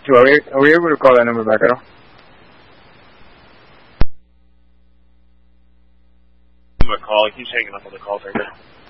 Are we able to call that number back at all? I'm going to call. He keeps hanging up on the call right now.